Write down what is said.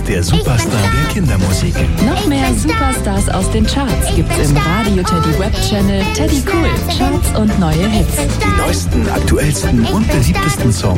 der Superstar der Kindermusik. Noch mehr Superstars aus den Charts gibt's im Radio Teddy Web Channel Teddy Cool. Charts und neue Hits. Die neuesten, aktuellsten und beliebtesten Songs